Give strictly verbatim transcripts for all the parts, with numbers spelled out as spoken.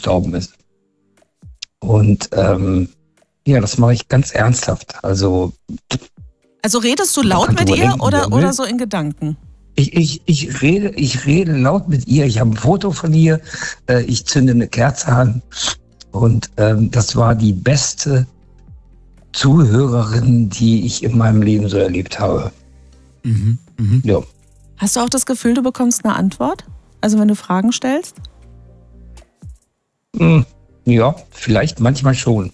gestorben ist. Und ähm, ja, das mache ich ganz ernsthaft. Also, also redest du laut mit ihr denken, oder, oder so in Gedanken? Ich, ich, ich, rede, ich rede laut mit ihr. Ich habe ein Foto von ihr. Äh, ich zünde eine Kerze an. Und ähm, das war die beste Zuhörerin, die ich in meinem Leben so erlebt habe. Mhm, mh. Ja. Hast du auch das Gefühl, du bekommst eine Antwort? Also wenn du Fragen stellst? Hm, ja, vielleicht manchmal schon.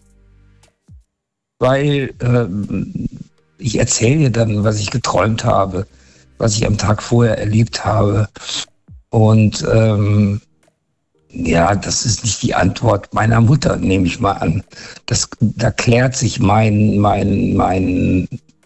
Weil ähm, ich erzähle ihr dann, was ich geträumt habe, was ich am Tag vorher erlebt habe. Und ähm, ja, das ist nicht die Antwort meiner Mutter, nehme ich mal an. Das, da klärt sich mein, mein, mein,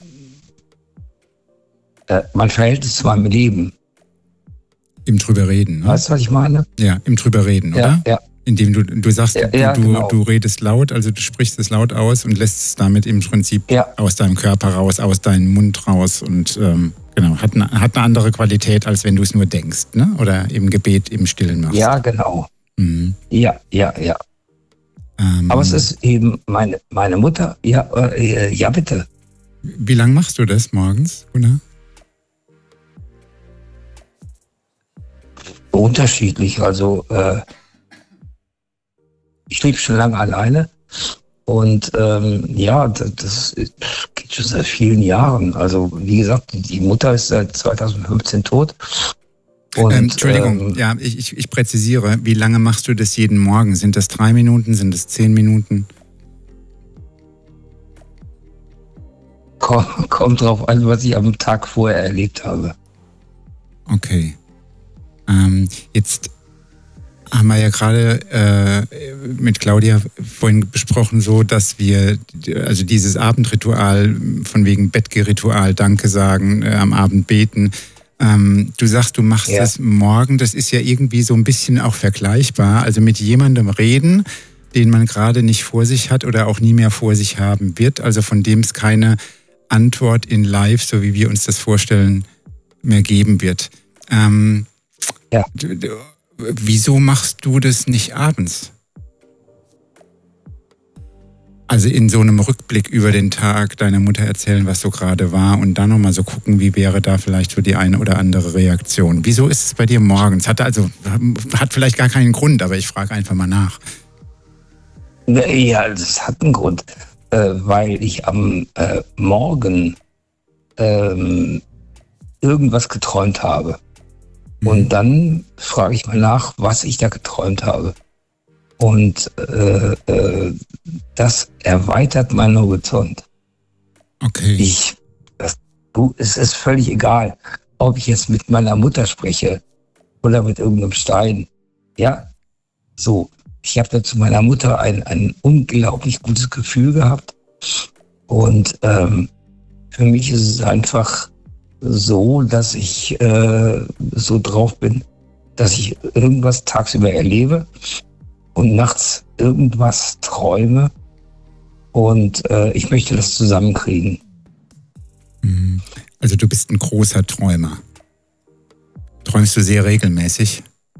äh, mein Verhältnis zu meinem Leben. Im drüber reden, ne? Weißt du, was ich meine? Ja, im drüber reden, ja, oder? Ja. Indem du, du sagst, ja, du, ja, du, genau. du redest laut, also du sprichst es laut aus und lässt es damit im Prinzip ja. aus deinem Körper raus, aus deinem Mund raus und ähm, genau, hat eine, hat eine andere Qualität, als wenn du es nur denkst, ne? Oder im Gebet, im Stillen machst. Ja, genau. Mhm. Ja, ja, ja. Ähm, Aber es ist eben meine, meine Mutter. Ja, äh, ja, bitte. Wie lange machst du das morgens, Gunnar? Unterschiedlich. Also äh, ich lebe schon lange alleine und ähm, ja, das, das geht schon seit vielen Jahren. Also wie gesagt, die Mutter ist seit zweitausendfünfzehn tot. Und, ähm, Entschuldigung, ähm, ja, ich, ich, ich präzisiere. Wie lange machst du das jeden Morgen? Sind das drei Minuten? Sind das zehn Minuten? Kommt, kommt drauf an, was ich am Tag vorher erlebt habe. Okay. Ähm, jetzt haben wir ja gerade äh, mit Claudia vorhin besprochen, so dass wir also dieses Abendritual von wegen Bettgeritual, Danke sagen, äh, am Abend beten. Ähm, du sagst, du machst ja. das morgen. Das ist ja irgendwie so ein bisschen auch vergleichbar. Also mit jemandem reden, den man gerade nicht vor sich hat oder auch nie mehr vor sich haben wird. Also von dem es keine Antwort in live, so wie wir uns das vorstellen, mehr geben wird. Ähm, ja. d- d- wieso machst du das nicht abends? Also in so einem Rückblick über den Tag deiner Mutter erzählen, was so gerade war und dann nochmal so gucken, wie wäre da vielleicht so die eine oder andere Reaktion. Wieso ist es bei dir morgens? Hat also hat vielleicht gar keinen Grund, aber ich frage einfach mal nach. Ja, das hat einen Grund, äh, weil ich am äh, Morgen ähm, irgendwas geträumt habe. Mhm. Und dann frage ich mal nach, was ich da geträumt habe. Und äh, äh, das erweitert meinen Horizont. Okay. Ich, das, es ist völlig egal, ob ich jetzt mit meiner Mutter spreche oder mit irgendeinem Stein. Ja, so. Ich habe da zu meiner Mutter ein, ein unglaublich gutes Gefühl gehabt. Und ähm, für mich ist es einfach so, dass ich äh, so drauf bin, dass ich irgendwas tagsüber erlebe und nachts irgendwas träume und äh, ich möchte das zusammenkriegen. Also du bist ein großer Träumer. Träumst du sehr regelmäßig?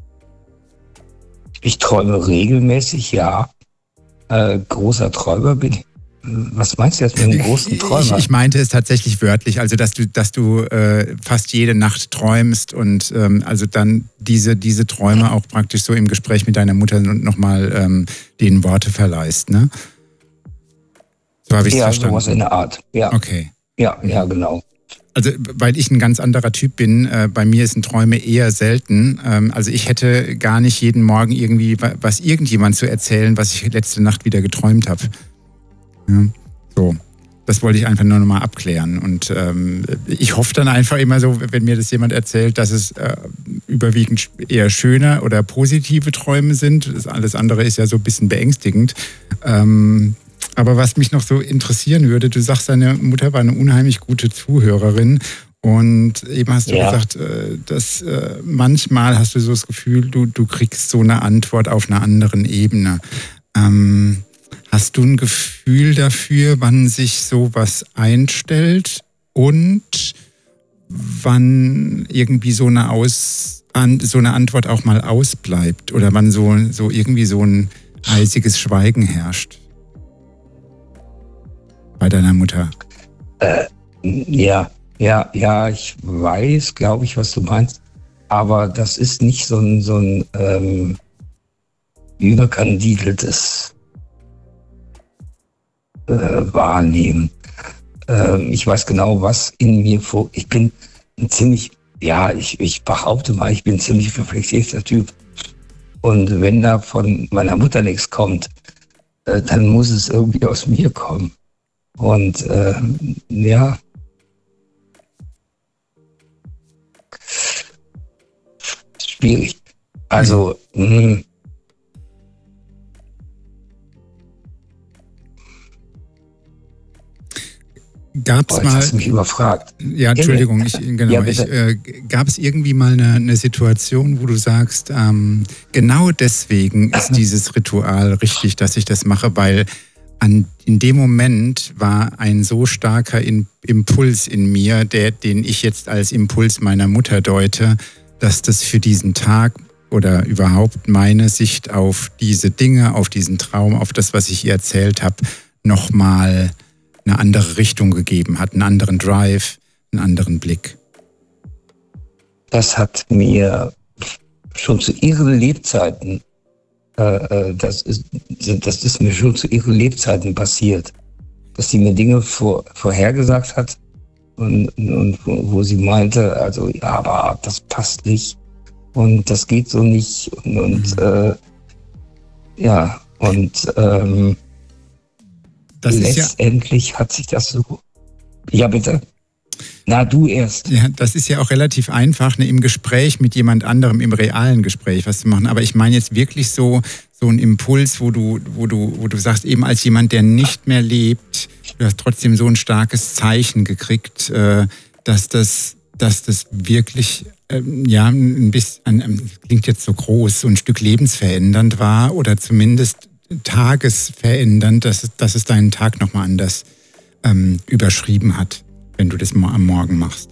Ich träume regelmäßig, ja. Äh, großer Träumer bin ich. Was meinst du jetzt mit einem großen Träumer? Ich, ich meinte es tatsächlich wörtlich, also dass du, dass du äh, fast jede Nacht träumst und ähm, also dann diese, diese Träume auch praktisch so im Gespräch mit deiner Mutter nochmal ähm, denen Worte verleihst, ne? So habe ich es ja, verstanden. sowas in der Art, ja. Okay. Ja, ja, genau. Also, weil ich ein ganz anderer Typ bin, äh, bei mir sind Träume eher selten. Ähm, also ich hätte gar nicht jeden Morgen irgendwie was irgendjemand zu erzählen, was ich letzte Nacht wieder geträumt habe. Ja, so, das wollte ich einfach nur noch mal abklären. Und ähm, ich hoffe dann einfach immer so, wenn mir das jemand erzählt, dass es äh, überwiegend eher schöne oder positive Träume sind. Das alles andere ist ja so ein bisschen beängstigend. Ähm, aber was mich noch so interessieren würde, du sagst, deine Mutter war eine unheimlich gute Zuhörerin. Und eben hast du ja. gesagt, dass äh, manchmal hast du so das Gefühl, du, du kriegst so eine Antwort auf einer anderen Ebene. Ähm, Hast du ein Gefühl dafür, wann sich sowas einstellt und wann irgendwie so eine Aus, an, so eine Antwort auch mal ausbleibt oder wann so, so irgendwie so ein eisiges Schweigen herrscht bei deiner Mutter? Äh, ja, ja, ja, ich weiß, glaube ich, was du meinst. Aber das ist nicht so ein, so ein ähm, überkandideltes äh, Wahrnehmen. Ähm, ich weiß genau, was in mir vor. Ich bin ein ziemlich, ja, ich, ich behaupte mal, ich bin ein ziemlich reflektierter Typ. Und wenn da von meiner Mutter nichts kommt, äh, dann muss es irgendwie aus mir kommen. Und äh, ja. Schwierig. Also, mh. Gab es Oh, jetzt mal. hast du mich überfragt. Ja, Entschuldigung, ich, genau. Ja, ich, äh, gab es irgendwie mal eine, eine Situation, wo du sagst, ähm, genau deswegen ist dieses Ritual richtig, dass ich das mache, weil an, in dem Moment war ein so starker in, Impuls in mir, der, den ich jetzt als Impuls meiner Mutter deute, dass das für diesen Tag oder überhaupt meine Sicht auf diese Dinge, auf diesen Traum, auf das, was ich ihr erzählt habe, nochmal eine andere Richtung gegeben hat, einen anderen Drive, einen anderen Blick. Das hat mir schon zu ihren Lebzeiten, äh, das, ist, das ist mir schon zu ihren Lebzeiten passiert, dass sie mir Dinge vor, vorhergesagt hat und, und wo sie meinte, also ja, aber das passt nicht und das geht so nicht und, und mhm. äh, ja, und ähm, Das letztendlich ja, hat sich das so... Ja, bitte. Na, du erst. Ja, das ist ja auch relativ einfach, ne, im Gespräch mit jemand anderem, im realen Gespräch was zu machen. Aber ich meine jetzt wirklich so, so einen Impuls, wo du, wo du, wo du sagst, eben als jemand, der nicht mehr lebt, du hast trotzdem so ein starkes Zeichen gekriegt, äh, dass das, dass das wirklich, ähm, ja, ein bisschen, ähm, klingt jetzt so groß, so ein Stück lebensverändernd war oder zumindest tagesverändernd, dass, dass es deinen Tag nochmal anders ähm, überschrieben hat, wenn du das am Morgen machst.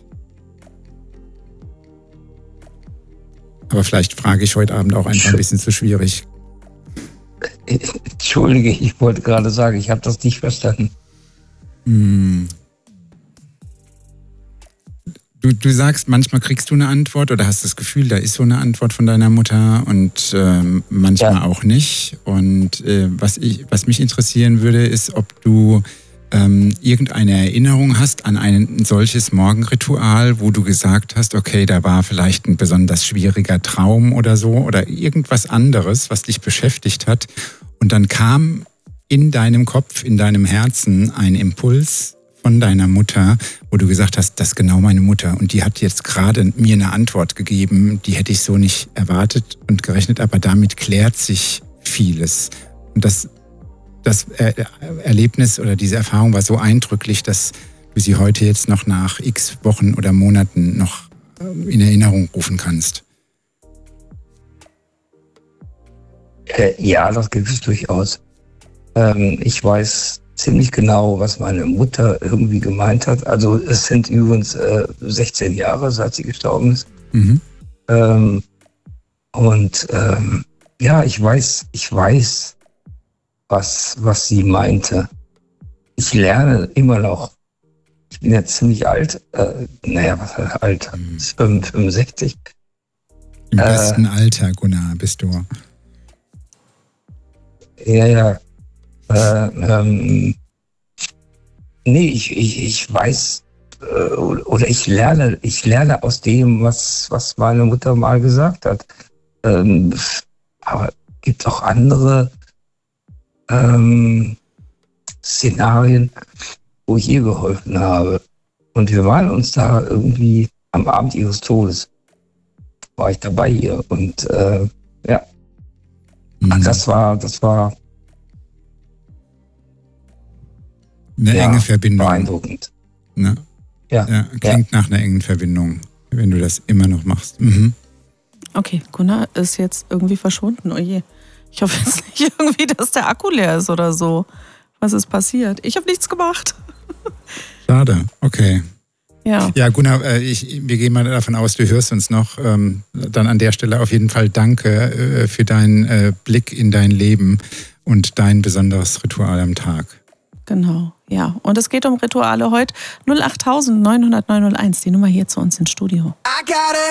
Aber vielleicht frage ich heute Abend auch einfach ein bisschen zu schwierig. Entschuldige, ich wollte gerade sagen, ich habe das nicht verstanden. Hm. Du, du sagst, manchmal kriegst du eine Antwort oder hast das Gefühl, da ist so eine Antwort von deiner Mutter und ähm, manchmal ja. auch nicht. Und äh, was, ich, was mich interessieren würde, ist, ob du ähm, irgendeine Erinnerung hast an ein solches Morgenritual, wo du gesagt hast, okay, da war vielleicht ein besonders schwieriger Traum oder so oder irgendwas anderes, was dich beschäftigt hat. Und dann kam in deinem Kopf, in deinem Herzen ein Impuls von deiner Mutter, wo du gesagt hast, das ist genau meine Mutter und die hat jetzt gerade mir eine Antwort gegeben, die hätte ich so nicht erwartet und gerechnet, aber damit klärt sich vieles. Und das, das Erlebnis oder diese Erfahrung war so eindrücklich, dass du sie heute jetzt noch nach x Wochen oder Monaten noch in Erinnerung rufen kannst. Ja, das gibt es durchaus. Ähm, ich weiß ziemlich genau, was meine Mutter irgendwie gemeint hat. Also es sind übrigens äh, sechzehn Jahre, seit sie gestorben ist. Mhm. Ähm, und ähm, ja, ich weiß, ich weiß, was, was sie meinte. Ich lerne immer noch. Ich bin jetzt ziemlich alt. Äh, naja, was heißt alt? Mhm. fünfundsechzig. Im äh, besten Alter, Gunnar, bist du. Ja, ja. Äh, ähm, nee, ich, ich, ich weiß äh, oder ich lerne, ich lerne aus dem, was, was meine Mutter mal gesagt hat. Ähm, aber es gibt auch andere ähm, Szenarien, wo ich ihr geholfen habe. Und wir waren uns da irgendwie am Abend ihres Todes. War ich dabei hier und äh, ja, mhm. das war, das war eine ja, enge Verbindung. Beeindruckend. Ne? Ja. ja. Klingt ja. nach einer engen Verbindung, wenn du das immer noch machst. Mhm. Okay, Gunnar ist jetzt irgendwie verschwunden. Oh je. Ich hoffe jetzt nicht irgendwie, dass der Akku leer ist oder so. Was ist passiert? Ich habe nichts gemacht. Schade, okay. Ja, ja Gunnar, äh, ich, wir gehen mal davon aus, du hörst uns noch. Ähm, dann an der Stelle auf jeden Fall danke äh, für deinen äh, Blick in dein Leben und dein besonderes Ritual am Tag. Genau, ja. Und es geht um Rituale heute. null acht neun null null neun null eins, die Nummer hier zu uns ins Studio.